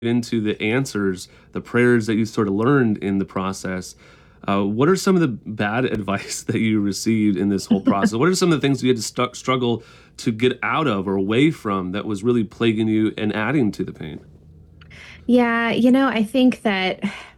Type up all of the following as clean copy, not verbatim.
into the answers, the prayers that you sort of learned in the process. What are some of the bad advice that you received in this whole process? What are some of the things you had to struggle to get out of or away from that was really plaguing you and adding to the pain? Yeah, I think that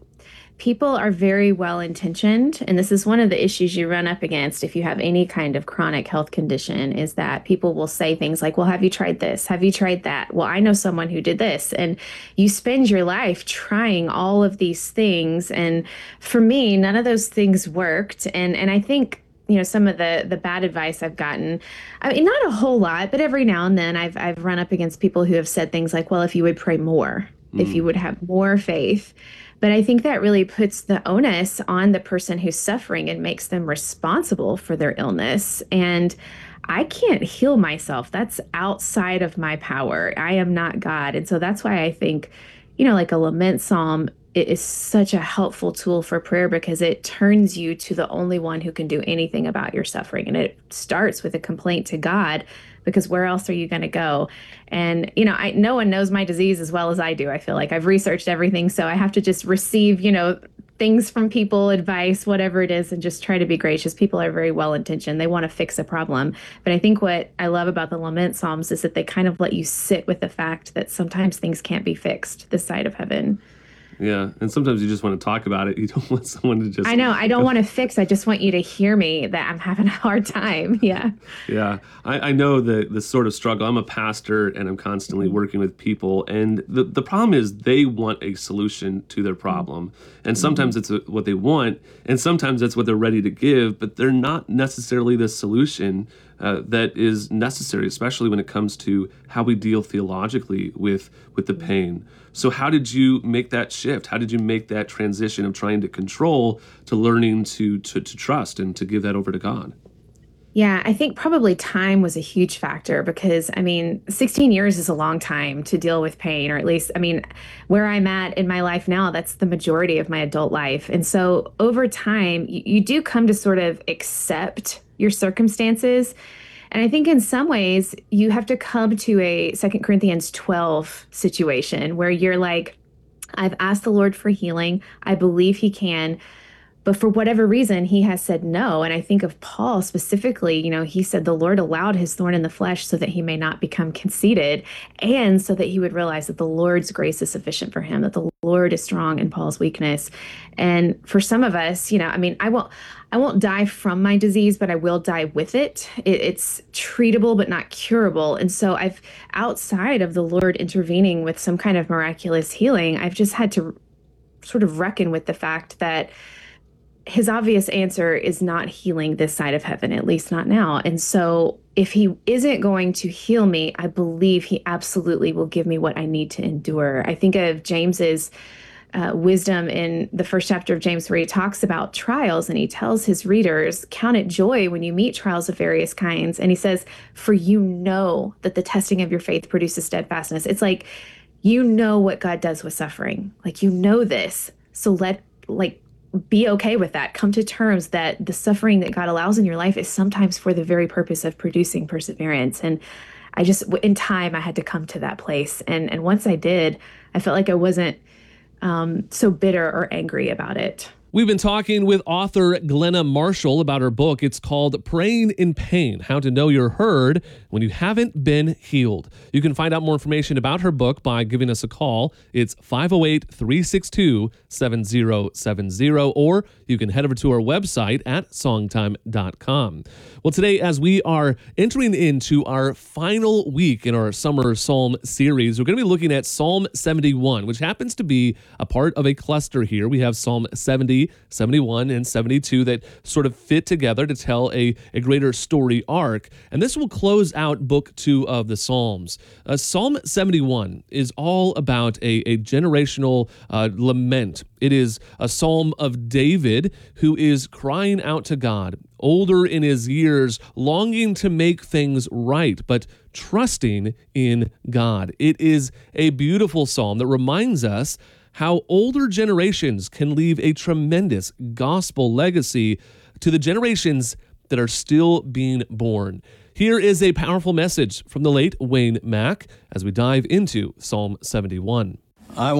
people are very well intentioned, and this is one of the issues you run up against if you have any kind of chronic health condition is that people will say things like, "Well, have you tried this? Have you tried that? Well, I know someone who did this." And you spend your life trying all of these things, and for me, none of those things worked. And I think some of the bad advice I've gotten, I mean, not a whole lot, but every now and then I've run up against people who have said things like, "Well, if you would pray more, if you Mm, would have more faith." But I think that really puts the onus on the person who's suffering and makes them responsible for their illness. And I can't heal myself. That's outside of my power. I am not God. And so that's why I think, like a lament psalm it is such a helpful tool for prayer because it turns you to the only one who can do anything about your suffering. And it starts with a complaint to God because where else are you going to go? And, no one knows my disease as well as I do. I feel like I've researched everything. So I have to just receive, things from people, advice, whatever it is, and just try to be gracious. People are very well intentioned. They want to fix a problem. But I think what I love about the lament psalms is that they kind of let you sit with the fact that sometimes things can't be fixed this side of heaven. yeah, and sometimes you just want to talk about it. You don't want someone to just I know. I don't want to fix. I just want you to hear me that I'm having a hard time. Yeah. Yeah, I know the sort of struggle. I'm a pastor and I'm constantly working with people. And the problem is they want a solution to their problem. And sometimes it's what they want, and sometimes that's what they're ready to give, but they're not necessarily the solution that is necessary, especially when it comes to how we deal theologically with the pain. So how did you make that shift? How did you make that transition of trying to control to learning to trust and to give that over to God? Yeah, I think probably time was a huge factor because, 16 years is a long time to deal with pain, or at least, where I'm at in my life now, that's the majority of my adult life. And so over time, you do come to sort of accept your circumstances. And I think in some ways, you have to come to a Second Corinthians 12 situation where you're like, I've asked the Lord for healing. I believe he can. But for whatever reason, he has said no. And I think of Paul specifically, he said the Lord allowed his thorn in the flesh so that he may not become conceited and so that he would realize that the Lord's grace is sufficient for him, that the Lord is strong in Paul's weakness. And for some of us, I won't die from my disease, but I will die with it. It's treatable, but not curable. And so outside of the Lord intervening with some kind of miraculous healing, I've just had to sort of reckon with the fact that his obvious answer is not healing this side of heaven, at least not now. And so if he isn't going to heal me, I believe he absolutely will give me what I need to endure. I think of James's wisdom in the first chapter of James, where he talks about trials and he tells his readers, count it joy when you meet trials of various kinds. And he says, for you know that the testing of your faith produces steadfastness. It's like, what God does with suffering. Like, this. So be okay with that. Come to terms that the suffering that God allows in your life is sometimes for the very purpose of producing perseverance. And in time, I had to come to that place. And once I did, I felt like I wasn't so bitter or angry about it. We've been talking with author Glenna Marshall about her book. It's called Praying in Pain, How to Know You're Heard When You Haven't Been Healed. You can find out more information about her book by giving us a call. It's 508-362-7070, or you can head over to our website at songtime.com. Well, today, as we are entering into our final week in our summer psalm series, we're going to be looking at Psalm 71, which happens to be a part of a cluster here. We have Psalm 70, 71, and 72 that sort of fit together to tell a greater story arc. And this will close out Book 2 of the Psalms. Psalm 71 is all about a generational lament. It is a psalm of David, who is crying out to God, older in his years, longing to make things right, but trusting in God. It is a beautiful psalm that reminds us how older generations can leave a tremendous gospel legacy to the generations that are still being born. Here is a powerful message from the late Wayne Mack as we dive into Psalm 71. I